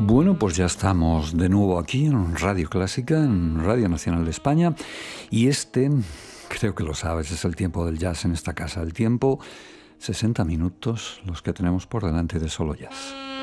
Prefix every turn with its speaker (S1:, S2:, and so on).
S1: Bueno, pues ya estamos de nuevo aquí en Radio Clásica, en Radio Nacional de España, y creo que lo sabes, es el tiempo del jazz en esta casa. El tiempo, 60 minutos, los que tenemos por delante de solo jazz.